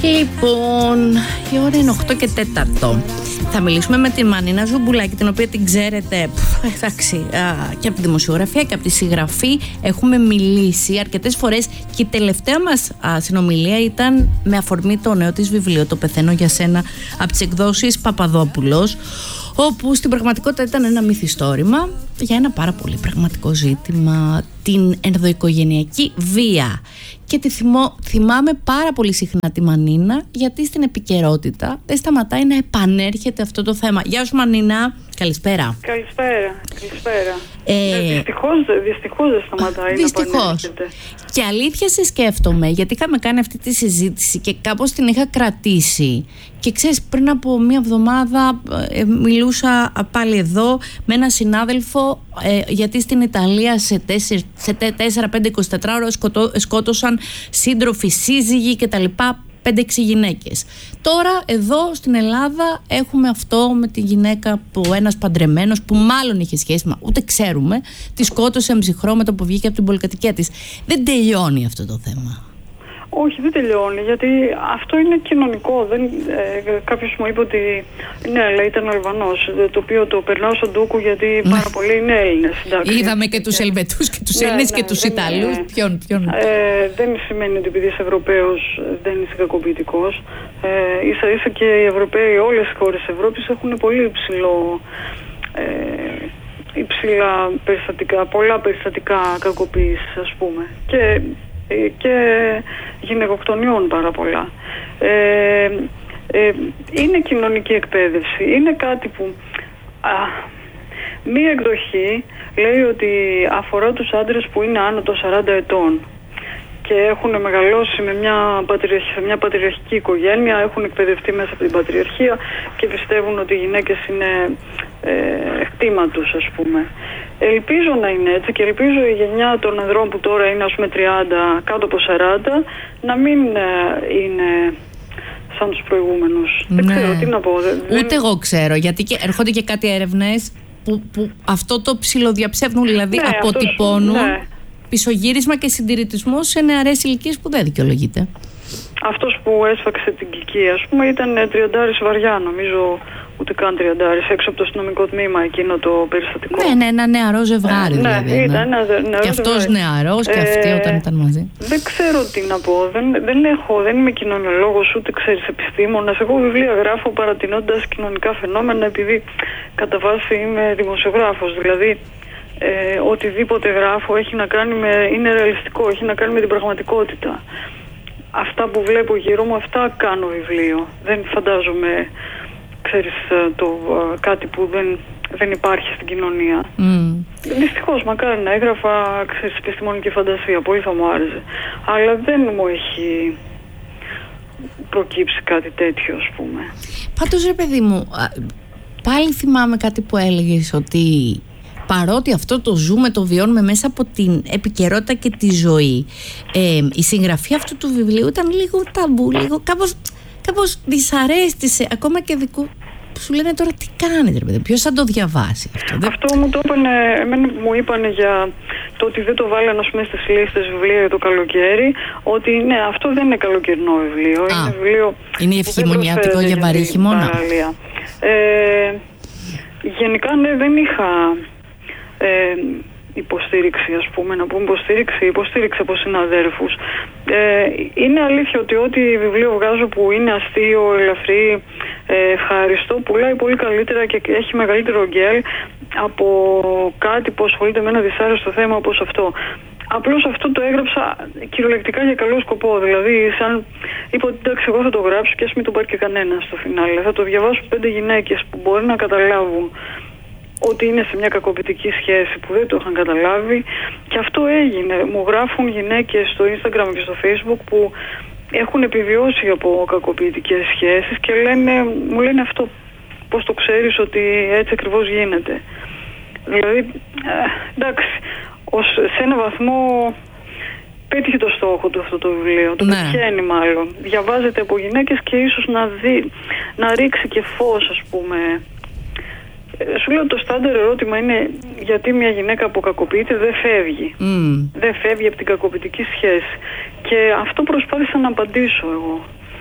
Λοιπόν, η ώρα είναι 8 και 4. Θα μιλήσουμε με την Μανίνα Ζουμπουλάκη, την οποία την ξέρετε εντάξει, και από τη δημοσιογραφία και από τη συγγραφή. Έχουμε μιλήσει αρκετές φορές και η τελευταία μας συνομιλία ήταν με αφορμή το νέο της βιβλίο, Το πεθαίνω για σένα, από τις εκδόσεις Παπαδόπουλος, όπου στην πραγματικότητα ήταν ένα μυθιστόρημα για ένα πάρα πολύ πραγματικό ζήτημα, την ενδοοικογενειακή βία. Και θυμάμαι πάρα πολύ συχνά τη Μανίνα, γιατί στην επικαιρότητα δεν σταματάει να επανέρχεται αυτό το θέμα. Γεια σου Μανίνα, καλησπέρα. Καλησπέρα. Δυστυχώς δεν σταματάει να επανέρχεται. Και αλήθεια σε σκέφτομαι, γιατί είχαμε κάνει αυτή τη συζήτηση και κάπως την είχα κρατήσει. Και ξέρεις, πριν από μία εβδομάδα μιλούσα πάλι εδώ με έναν συνάδελφο, γιατί στην Ιταλία σε 4-5-24 ώρες σκότωσαν σύντροφοι, σύζυγοι κτλ. 5-6 γυναίκες. Τώρα εδώ στην Ελλάδα έχουμε αυτό με τη γυναίκα που ένας παντρεμένος, που μάλλον είχε σχέση, μα ούτε ξέρουμε, τη σκότωσε ψυχρό μετά που βγήκε από την πολυκατοικία της. Δεν τελειώνει αυτό το θέμα. Όχι, δεν τελειώνει, γιατί αυτό είναι κοινωνικό. Κάποιος μου είπε ότι ναι, αλλά ήταν Αλβανός, το οποίο το περνάω στον ντούκου, γιατί πάρα πολλοί είναι Έλληνες. Είδαμε και τους Ελβετούς και τους Έλληνες και τους Ιταλούς. Ποιον. Δεν σημαίνει ότι επειδή είσαι Ευρωπαίος δεν είσαι κακοποιητικός. Ίσα-ίσα και οι Ευρωπαίοι, όλες οι χώρες της Ευρώπης έχουν πολύ υψηλά περιστατικά, πολλά περιστατικά κακοποίησης, ας πούμε. Και γυναικοκτονιών πάρα πολλά. Είναι κοινωνική εκπαίδευση. Είναι κάτι που μία εκδοχή λέει ότι αφορά τους άντρες που είναι άνω των 40 ετών και έχουν μεγαλώσει με μια πατριαρχική οικογένεια, έχουν εκπαιδευτεί μέσα από την πατριαρχία και πιστεύουν ότι οι γυναίκες είναι κτήμα τους, ας πούμε. Ελπίζω να είναι έτσι και ελπίζω η γενιά των ανδρών που τώρα είναι, ας πούμε, 30, κάτω από 40, να μην είναι σαν τους προηγούμενους. Ναι. Δεν ξέρω τι να πω. Ούτε εγώ ξέρω, γιατί έρχονται και κάτι έρευνες που αυτό το ψιλοδιαψεύδουν, δηλαδή αποτυπώνουν πισωγύρισμα και συντηρητισμό σε νεαρές ηλικίες που δεν δικαιολογείται. Αυτός που έσφαξε την Κική, ας πούμε, ήταν 30 βαριά, νομίζω, ούτε καν 30, έξω από το αστυνομικό τμήμα εκείνο το περιστατικό. Ναι, ένα νεαρό ζευγάρι δηλαδή. Ναι, ήταν ένα νεαρό. Και αυτός νεαρός και αυτή όταν ήταν μαζί. Δεν ξέρω τι να πω. Δεν είμαι κοινωνιολόγος, ούτε ξέρεις επιστήμονας. Εγώ βιβλία γράφω παρατηνώντας κοινωνικά φαινόμενα, επειδή κατά βάση είμαι δημοσιογράφος. Δηλαδή, οτιδήποτε γράφω έχει να κάνει είναι ρεαλιστικό, έχει να κάνει με την πραγματικότητα. Αυτά που βλέπω γύρω μου, αυτά κάνω βιβλίο. Δεν φαντάζομαι, ξέρεις, κάτι που δεν υπάρχει στην κοινωνία. Δυστυχώς, μακάρι να έγραφα, ξέρεις, επιστημονική φαντασία, πολύ θα μου άρεσε. Αλλά δεν μου έχει προκύψει κάτι τέτοιο, ας πούμε. Πάντως, ρε παιδί μου, πάλι θυμάμαι κάτι που έλεγες, ότι παρότι αυτό το ζούμε, το βιώνουμε μέσα από την επικαιρότητα και τη ζωή, η συγγραφή αυτού του βιβλίου ήταν λίγο ταμπού, λίγο κάπως δυσαρέστησε, ακόμα και δικού που σου λένε τώρα τι κάνετε, ρε παιδί, ποιος θα το διαβάσει αυτό. Αυτό μου είπανε για το ότι δεν το βάλανε, ας πούμε, στις λίστες βιβλία για το καλοκαίρι, ότι ναι, αυτό δεν είναι καλοκαιρινό βιβλίο. Είναι βιβλίο. Είναι ευχημονιάτικο για βαρύ χειμώνα. Γενικά, ναι, δεν είχα υποστήριξη, ας πούμε, να πούμε υποστήριξη από συναδέρφους. Είναι αλήθεια ότι ό,τι βιβλίο βγάζω που είναι αστείο, ελαφρύ, ευχαριστώ, πουλάει πολύ καλύτερα και έχει μεγαλύτερο γκέλ από κάτι που ασχολείται με ένα δυσάρεστο θέμα όπως αυτό. Απλώς αυτό το έγραψα κυριολεκτικά για καλό σκοπό. Δηλαδή, σαν είπα ότι εντάξει, εγώ θα το γράψω και ας μην το πάρει και κανένα στο φινάλε. Θα το διαβάσω 5 γυναίκες που μπορεί να καταλάβουν ότι είναι σε μια κακοποιητική σχέση, που δεν το είχαν καταλάβει, και αυτό έγινε. Μου γράφουν γυναίκες στο Instagram και στο Facebook που έχουν επιβιώσει από κακοποιητικές σχέσεις και μου λένε αυτό, πώς το ξέρεις ότι έτσι ακριβώς γίνεται. Δηλαδή, εντάξει, σε ένα βαθμό πέτυχε το στόχο του αυτό το βιβλίο, το πετυχαίνει μάλλον. Διαβάζεται από γυναίκες και ίσως να ρίξει και φως, ας πούμε. Σου λέω, το στάνταρ ερώτημα είναι γιατί μια γυναίκα που κακοποιείται δεν φεύγει. Δεν φεύγει από την κακοποιητική σχέση. Και αυτό προσπάθησα να απαντήσω εγώ.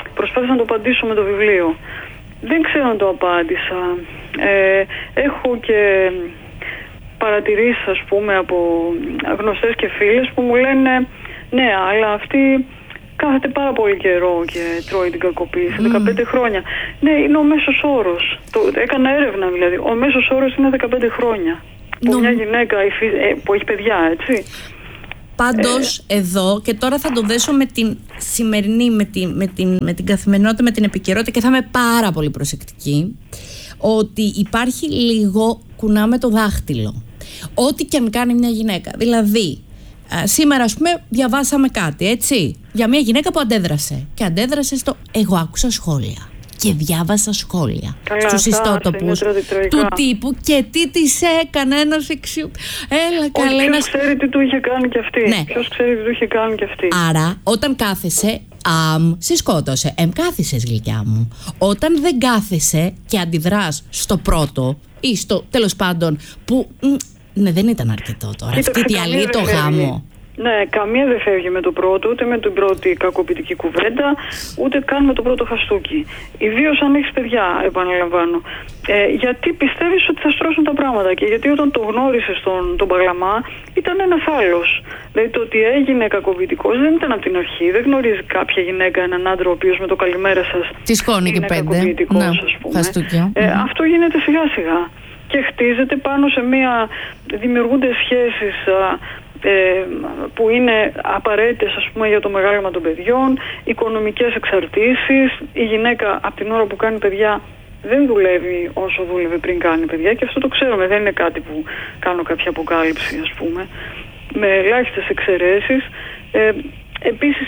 προσπάθησα να το απαντήσω με το βιβλίο. Δεν ξέρω αν το απάντησα. Έχω και παρατηρήσεις, ας πούμε, από γνωστές και φίλες που μου λένε ναι, αλλά αυτή κάθεται πάρα πολύ καιρό και τρώει την κακοποίηση, 15 χρόνια. Ναι, είναι ο μέσος όρος. Έκανα έρευνα δηλαδή. Ο μέσος όρος είναι 15 χρόνια. Που μια γυναίκα που έχει παιδιά, έτσι. Πάντως εδώ, και τώρα θα το δέσω με την σημερινή, με την καθημερινότητα, με την επικαιρότητα, και θα είμαι πάρα πολύ προσεκτική, ότι υπάρχει λίγο κουνάμε το δάχτυλο. Ό,τι και αν κάνει μια γυναίκα. Δηλαδή, σήμερα, ας πούμε, διαβάσαμε κάτι, έτσι, για μια γυναίκα που αντέδρασε. Και αντέδρασε στο «εγώ άκουσα σχόλια». Και διάβασα σχόλια στους ιστότοπους του τύπου και τι της έκανε ένας Ποιος ξέρει τι του είχε κάνει και αυτή. Ναι. Ποιος ξέρει τι του είχε κάνει και αυτή. Άρα όταν κάθεσαι, σε σκότωσε. Κάθισες, γλυκιά μου. Όταν δεν κάθεσαι και αντιδράς στο πρώτο ή στο τέλος πάντων που ναι, δεν ήταν αρκετό τώρα. Αυτή τη αλή το γάμο. Ναι, καμία δεν φεύγει με το πρώτο, ούτε με την πρώτη κακοποιητική κουβέντα, ούτε καν με το πρώτο χαστούκι. Ιδίως αν έχεις παιδιά, επαναλαμβάνω. Γιατί πιστεύεις ότι θα στρώσουν τα πράγματα και γιατί όταν το γνώρισες τον Παγλαμά ήταν ένας άλλος. Δηλαδή το ότι έγινε κακοποιητικός δεν ήταν από την αρχή. Δεν γνωρίζει κάποια γυναίκα έναν άντρα ο οποίος με το καλημέρα σας τη σκόνη και πέντε ας πούμε. Αυτό γίνεται σιγά σιγά και χτίζεται πάνω σε δημιουργούνται σχέσεις που είναι απαραίτητες, ας πούμε, για το μεγάλωμα των παιδιών, οικονομικές εξαρτήσεις. Η γυναίκα από την ώρα που κάνει παιδιά δεν δουλεύει όσο δούλευε πριν κάνει παιδιά και αυτό το ξέρουμε, δεν είναι κάτι που κάνω κάποια αποκάλυψη, ας πούμε, με ελάχιστες εξαιρέσεις. Επίσης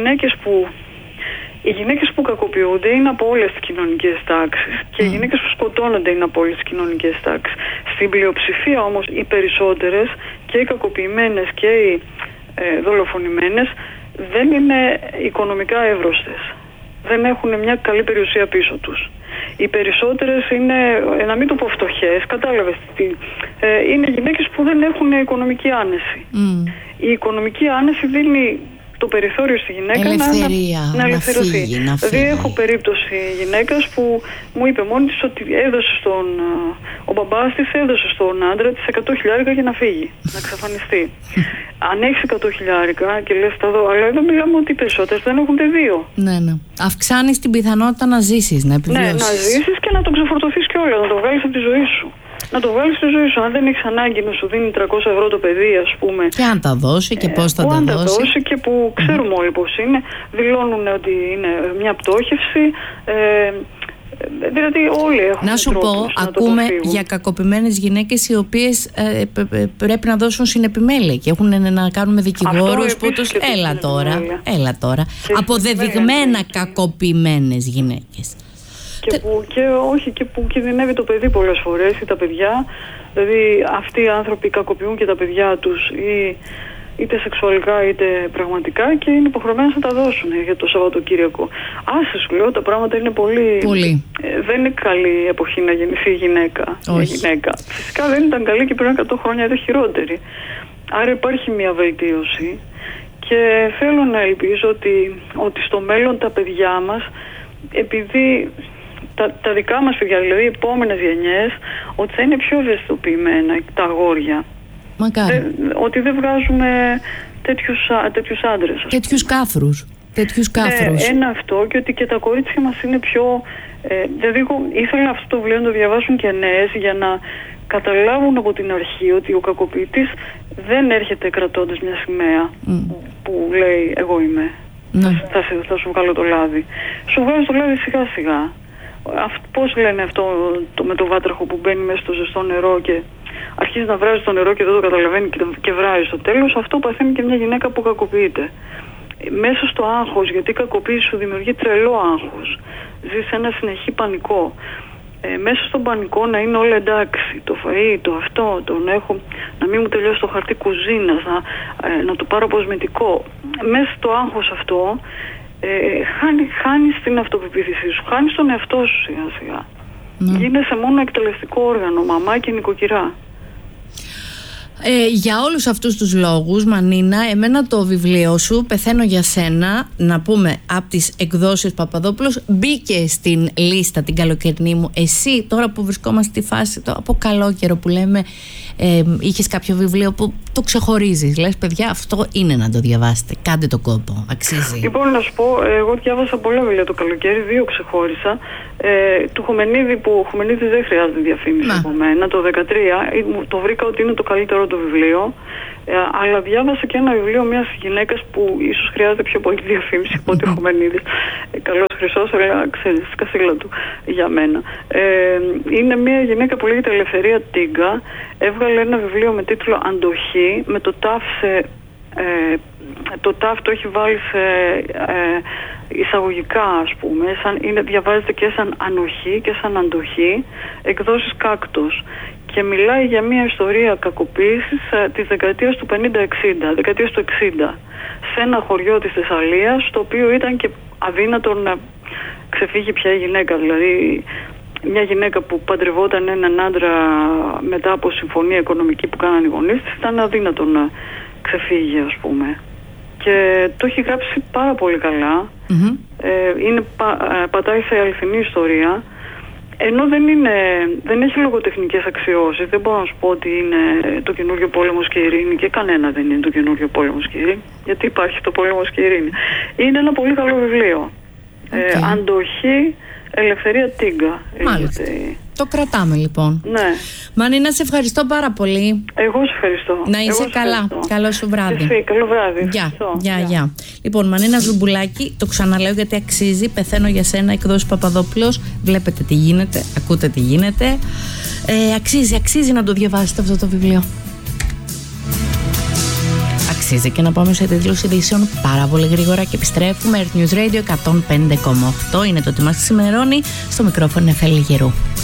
οι γυναίκες που κακοποιούνται είναι από όλες τις κοινωνικές τάξεις και οι γυναίκες που σκοτώνονται είναι από όλες τις κοινωνικές τάξεις. Στην πλειοψηφία όμως οι περισσότερες, και οι κακοποιημένες και οι δολοφονημένες, δεν είναι οικονομικά εύρωστες. Δεν έχουν μια καλή περιουσία πίσω τους. Οι περισσότερες είναι, να μην το πω φτωχές, κατάλαβες τι, είναι γυναίκες που δεν έχουν οικονομική άνεση. Η οικονομική άνεση δίνει το περιθώριο στη γυναίκα να ελευθερωθεί. Δηλαδή έχω περίπτωση γυναίκας που μου είπε μόνη της ότι ο μπαμπάς της έδωσε στον άντρα της 100.000 για να φύγει, να εξαφανιστεί. Αν έχεις 100.000 και λες τα δω, αλλά εδώ μιλάμε ότι οι περισσότερες δεν έχουν δύο. Ναι. Αυξάνεις την πιθανότητα να ζήσεις, να επιβιώσεις. Ναι, να ζήσεις και να το ξεφορτωθείς κιόλας, να το βγάλεις από τη ζωή σου. Να το βγάλεις στη ζωή σου. Αν δεν έχεις ανάγκη να σου δίνει 300 ευρώ το παιδί, ας πούμε. Και αν τα δώσει και πώς θα τα δώσει. Και που ξέρουμε όλοι πώς είναι. Δηλώνουν ότι είναι μια πτώχευση. Δηλαδή όλοι έχουν. Να σου πω, ακούμε για κακοποιημένες γυναίκες οι οποίες πρέπει να δώσουν συνεπιμέλεια και έχουν να κάνουν με δικηγόρους που τους. Έλα τώρα. Αποδεδειγμένα κακοποιημένες γυναίκες. Και που κινδυνεύει το παιδί πολλές φορές ή τα παιδιά. Δηλαδή αυτοί οι άνθρωποι κακοποιούν και τα παιδιά τους είτε σεξουαλικά είτε πραγματικά και είναι υποχρεωμένες να τα δώσουν για το Σαββατοκύριακο. Άσε, σου λέω, τα πράγματα είναι πολύ. Δεν είναι καλή εποχή να γεννηθεί γυναίκα. Φυσικά δεν ήταν καλή και πριν 100 χρόνια ήταν χειρότερη. Άρα υπάρχει μια βελτίωση και θέλω να ελπίζω ότι στο μέλλον τα παιδιά μας, επειδή τα δικά μας παιδιά, δηλαδή οι επόμενες γενιές, ότι θα είναι πιο ευαισθητοποιημένα τα αγόρια. Μακάρι. Ότι δεν βγάζουμε τέτοιους άντρες. Τέτοιους κάφρους. Ένα αυτό, και ότι και τα κορίτσια μας είναι πιο. Δηλαδή, ήθελα αυτό το βιβλίο να το διαβάσουν και νέες για να καταλάβουν από την αρχή ότι ο κακοποιητής δεν έρχεται κρατώντας μια σημαία που λέει εγώ είμαι. Θα σου βγάλω το λάδι. Σου βγάζει το λάδι σιγά σιγά. Πώς λένε αυτό με το βάτραχο που μπαίνει μέσα στο ζεστό νερό και αρχίζει να βράζει το νερό και δεν το καταλαβαίνει και βράζει στο τέλος. Αυτό παθαίνει και μια γυναίκα που κακοποιείται. Μέσα στο άγχος, γιατί η κακοποίηση σου δημιουργεί τρελό άγχος. Ζεις σε ένα συνεχή πανικό. Μέσα στον πανικό να είναι όλα εντάξει. Το φαΐ, το αυτό, να μην μου τελειώσει το χαρτί κουζίνας, να το πάρω αποσμητικό. Μέσα στο άγχος αυτό χάνεις την αυτοπεποίθησή σου, χάνεις τον εαυτό σου σιγά σιγά. Γίνεσαι μόνο εκτελεστικό όργανο, μαμά και νοικοκυρά. Για όλους αυτούς τους λόγους, Μανίνα, εμένα το βιβλίο σου «Πεθαίνω για σένα», να πούμε από τις εκδόσεις Παπαδόπουλος, μπήκε στην λίστα την καλοκαιρινή μου. Εσύ τώρα που βρισκόμαστε στη φάση από καλό καιρό που λέμε, είχες κάποιο βιβλίο που το ξεχωρίζεις, λες παιδιά αυτό είναι να το διαβάσετε, κάντε το κόπο, αξίζει? Λοιπόν, να σου πω, εγώ διάβασα πολλά βιβλία το καλοκαίρι, 2 ξεχώρισα. Του Χουμενίδη, που ο Χουμενίδης δεν χρειάζεται διαφήμιση από μένα, το 2013 το βρήκα ότι είναι το καλύτερο του βιβλίο, αλλά διάβασα και ένα βιβλίο μιας γυναίκας που ίσως χρειάζεται πιο πολύ διαφήμιση από ότι ο Χουμενίδης. Καλός χρυσός, αλλά ξέρεις, σκασίλα του για μένα. Είναι μια γυναίκα που λέγεται Ελευθερία Τίγκα. Έβγαλε ένα βιβλίο με τίτλο «Αντοχή», με το τάφ το τάφ το έχει βάλει σε εισαγωγικά, ας πούμε, διαβάζεται και σαν ανοχή και σαν αντοχή, εκδόσεις Κάκτος, και μιλάει για μια ιστορία κακοποίησης της δεκαετίας του 50-60, δεκαετίας του 60, σε ένα χωριό της Θεσσαλίας, στο οποίο ήταν και αδύνατο να ξεφύγει πια η γυναίκα, δηλαδή μια γυναίκα που παντρευόταν έναν άντρα μετά από συμφωνία οικονομική που κάνανε οι γονείς της, ήταν αδύνατο να ξεφύγει, ας πούμε. Και το έχει γράψει πάρα πολύ καλά. Πατάει σε αληθινή ιστορία, ενώ δεν έχει λογοτεχνικές αξιώσεις. Δεν μπορώ να σου πω ότι είναι το καινούριο Πόλεμος και Ειρήνη, και κανένα δεν είναι το καινούριο Πόλεμος και Ειρήνη, γιατί υπάρχει το Πόλεμος και Ειρήνη. Είναι ένα πολύ καλό βιβλίο. Αντοχή, Ελευθερία Τίγκα. Μάλιστα. Το κρατάμε λοιπόν. Ναι. Μανίνα, σε ευχαριστώ πάρα πολύ. Εγώ σε ευχαριστώ. Να είσαι καλά. Καλό σου βράδυ. Εσύ, καλό βράδυ. Γεια. Λοιπόν, Μανίνα Ζουμπουλάκη, το ξαναλέω γιατί αξίζει. «Πεθαίνω για σένα», εκδόσεις Παπαδόπουλος. Βλέπετε τι γίνεται, ακούτε τι γίνεται. Αξίζει να το διαβάσετε αυτό το βιβλίο. Αξίζει. Και να πάμε σε τίτλους ειδήσεων πάρα πολύ γρήγορα και επιστρέφουμε. Earth News Radio 105,8 είναι το τι μας ξημερώνει. Στο μικρόφωνο Νεφέλη Γερού.